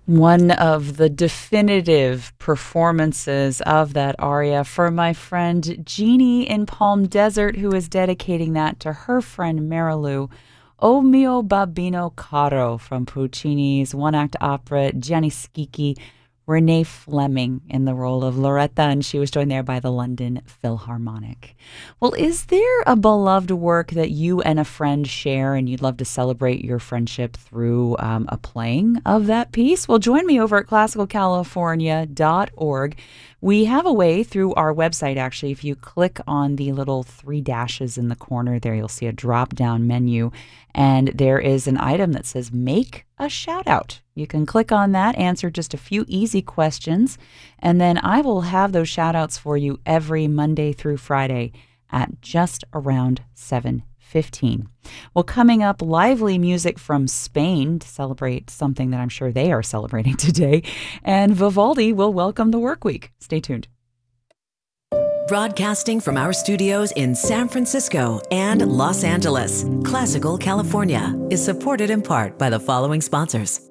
One of the definitive performances of that aria for my friend Jeannie in Palm Desert, who is dedicating that to her friend Marilou. O mio babbino caro from Puccini's one act opera Gianni Schicchi, Renee Fleming in the role of Loretta, and she was joined there by the London Philharmonic. Well, is there a beloved work that you and a friend share and you'd love to celebrate your friendship through a playing of that piece? Well, join me over at classicalcalifornia.org. We have a way through our website, actually. If you click on the little three dashes in the corner there, you'll see a drop down menu, and there is an item that says Make a Shout Out. You can click on that, answer just a few easy questions, and then I will have those shout outs for you every Monday through Friday at just around 7:15. Well, coming up, lively music from Spain to celebrate something that I'm sure they are celebrating today, and Vivaldi will welcome the work week. Stay tuned. Broadcasting from our studios in San Francisco and Los Angeles, Classical California is supported in part by the following sponsors.